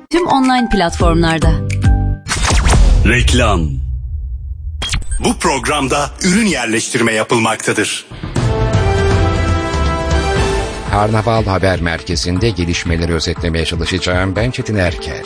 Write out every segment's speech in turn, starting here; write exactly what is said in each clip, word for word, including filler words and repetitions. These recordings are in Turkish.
Tüm online platformlarda. Reklam. Bu programda ürün yerleştirme yapılmaktadır. Karnaval Haber Merkezi'nde gelişmeleri özetlemeye çalışacağım. Ben Çetin Erker.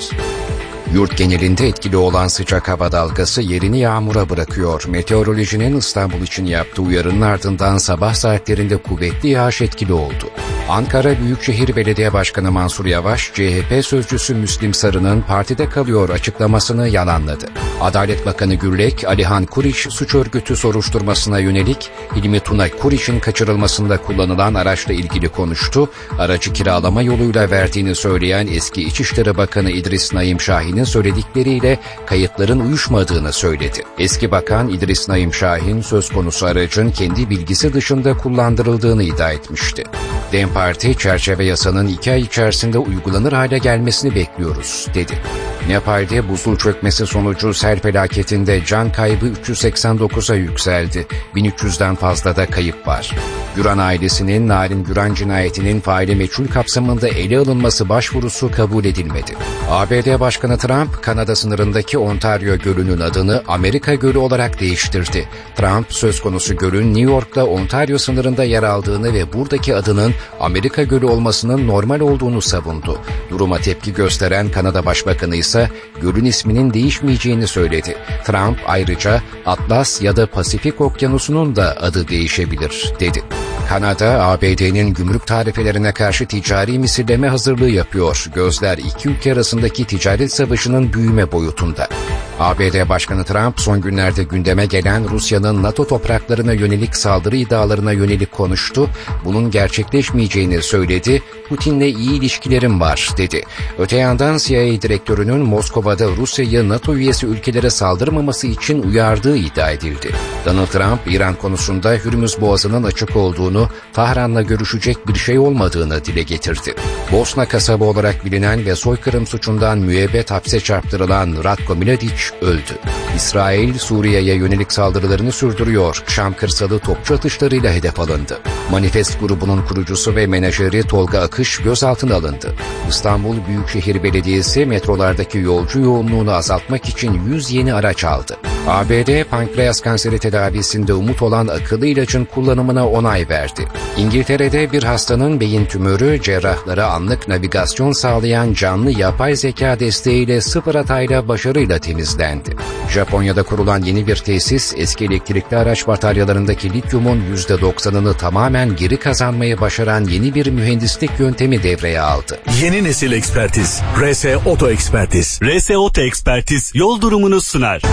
Yurt genelinde etkili olan sıcak hava dalgası yerini yağmura bırakıyor. Meteorolojinin İstanbul için yaptığı uyarının ardından sabah saatlerinde kuvvetli yağış etkili oldu. Ankara Büyükşehir Belediye Başkanı Mansur Yavaş, C H P sözcüsü Müslim Sarı'nın partide kalıyor açıklamasını yalanladı. Adalet Bakanı Gürlek, Alihan Kuriş suç örgütü soruşturmasına yönelik Hilmi Tuna Kuriş'in kaçırılmasında kullanılan araçla ilgili konuştu. Aracı kiralama yoluyla verdiğini söyleyen eski İçişleri Bakanı İdris Naim Şahin'in söyledikleriyle kayıtların uyuşmadığını söyledi. Eski Bakan İdris Naim Şahin söz konusu aracın kendi bilgisi dışında kullandırıldığını iddia etmişti. DEM Parti, çerçeve yasanın iki ay içerisinde uygulanır hale gelmesini bekliyoruz, dedi. Nepal'de buzul çökmesi sonucu sel felaketinde can kaybı üç yüz seksen dokuza yükseldi. bin üç yüzden fazla da kayıp var. Güran ailesinin Narin Güran cinayetinin faili meçhul kapsamında ele alınması başvurusu kabul edilmedi. A B D Başkanı Trump, Kanada sınırındaki Ontario Gölü'nün adını Amerika Gölü olarak değiştirdi. Trump, söz konusu gölün New York'la Ontario sınırında yer aldığını ve buradaki adının Amerika Gölü olmasının normal olduğunu savundu. Duruma tepki gösteren Kanada Başbakanı ise gölün isminin değişmeyeceğini söyledi. Trump ayrıca Atlas ya da Pasifik Okyanusu'nun da adı değişebilir, dedi. Kanada, A B D'nin gümrük tarifelerine karşı ticari misilleme hazırlığı yapıyor. Gözler iki ülke arasındaki ticaret savaşının büyüme boyutunda. A B D Başkanı Trump son günlerde gündeme gelen Rusya'nın NATO topraklarına yönelik saldırı iddialarına yönelik konuştu. Bunun gerçekleşmeyeceğini söyledi. Putin'le iyi ilişkilerim var, dedi. Öte yandan C I A direktörünün Moskova'da Rusya'yı NATO üyesi ülkelere saldırmaması için uyardığı iddia edildi. Donald Trump, İran konusunda Hürmüz Boğazı'nın açık olduğunu, Tahran'la görüşecek bir şey olmadığını dile getirdi. Bosna kasabı olarak bilinen ve soykırım suçundan müebbet hapse çarptırılan Ratko Mladic öldü. İsrail, Suriye'ye yönelik saldırılarını sürdürüyor. Şam kırsalı topçu atışlarıyla hedef alındı. Manifest grubunun kurucusu ve menajeri Tolga Akış gözaltına alındı. İstanbul Büyükşehir Belediyesi metrolardaki yolcu yoğunluğunu azaltmak için yüz yeni araç aldı. A B D, pankreas kanseri tedavisinde umut olan akıllı ilacın kullanımına onay verdi. İngiltere'de bir hastanın beyin tümörü cerrahlara anlık navigasyon sağlayan canlı yapay zeka desteğiyle sıfır hatayla başarıyla temizlendi. Japonya'da kurulan yeni bir tesis, eski elektrikli araç bataryalarındaki lityumun yüzde doksanını tamamen geri kazanmayı başaran yeni bir mühendislik yöntemi devreye aldı. Yeni nesil ekspertiz. R S Oto Ekspertiz. R S Oto Ekspertiz yol durumunu sunar.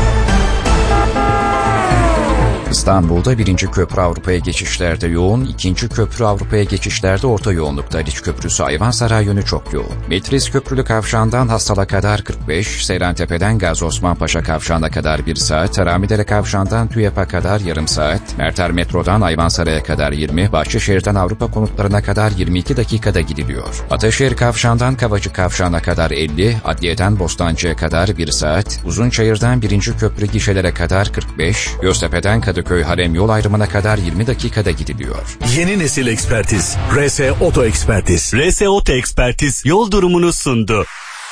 İstanbul'da birinci köprü Avrupa'ya geçişlerde yoğun, ikinci köprü Avrupa'ya geçişlerde orta yoğunlukta. Haliç Köprüsü Ayvansaray yönü çok yoğun. Metris Köprülü Kavşağı'ndan Hastal'a kadar kırk beş, Seyrantepe'den Gazi Osman Paşa Kavşağı'na kadar bir saat, Ramidere Kavşağı'ndan TÜYAP'a kadar yarım saat, Merter Metro'dan Ayvansaray'a kadar yirmi, Bahçeşehir'den Avrupa konutlarına kadar yirmi iki dakikada gidiliyor. Ataşehir Kavşağı'ndan Kavacık Kavşağı'na kadar elli, Adliye'den Bostancı'ya kadar bir saat, Uzunçayır'dan birinci köprü gişelere kadar kırk beş, Göztepe'den Kadıköy Harem yol ayrımına kadar yirmi dakikada gidiliyor. Yeni nesil ekspertiz. R S Oto Ekspertiz. R S Oto Ekspertiz yol durumunu sundu.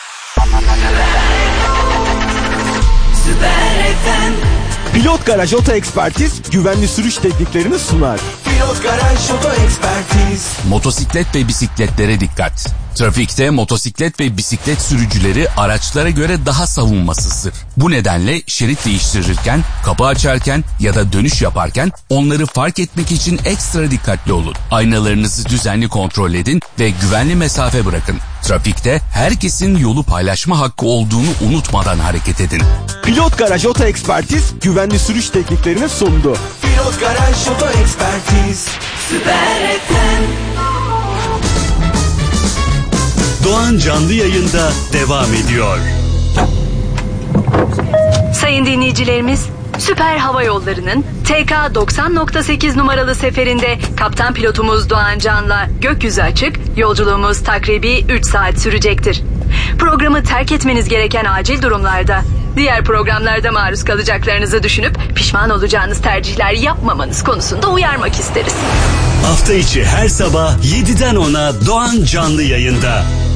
Pilot Garaj Oto Ekspertiz güvenli sürüş tekniklerini sunar. Pilot Garaj Oto Ekspertiz. Motosiklet ve bisikletlere dikkat. Trafikte motosiklet ve bisiklet sürücüleri araçlara göre daha savunmasızdır. Bu nedenle şerit değiştirirken, kapı açarken ya da dönüş yaparken onları fark etmek için ekstra dikkatli olun. Aynalarınızı düzenli kontrol edin ve güvenli mesafe bırakın. Trafikte herkesin yolu paylaşma hakkı olduğunu unutmadan hareket edin. Pilot Garaj Oto Ekspertiz güvenli sürüş tekniklerini sundu. Pilot Garaj Oto Ekspertiz. Süper F M. Doğan canlı yayında devam ediyor. Sayın dinleyicilerimiz, Süper Hava Yolları'nın T K doksan nokta sekiz numaralı seferinde kaptan pilotumuz Doğan Can'la gökyüzü açık, yolculuğumuz takribi üç saat sürecektir. Programı terk etmeniz gereken acil durumlarda, diğer programlarda maruz kalacaklarınızı düşünüp pişman olacağınız tercihler yapmamanız konusunda uyarmak isteriz. Hafta içi her sabah yediden ona Doğan canlı yayında.